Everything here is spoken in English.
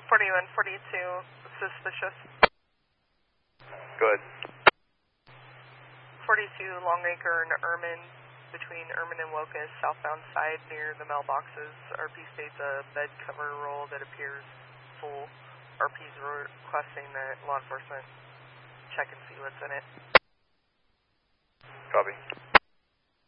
41, 42, suspicious. Good. 42 Longacre and Ermin, between Ermin and Locust, southbound side near the mailboxes. RP states a bed cover roll that appears full. RP's requesting that law enforcement check and see what's in it. Copy.